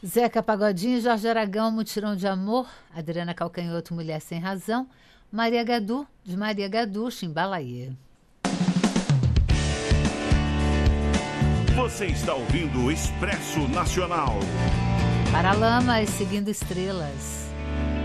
Zeca Pagodinho, Jorge Aragão, Mutirão de Amor, Adriana Calcanhoto, Mulher Sem Razão, Maria Gadu, de Maria Gadu, Chimbalaê. Você está ouvindo o Expresso Nacional. Paralamas, Seguindo Estrelas.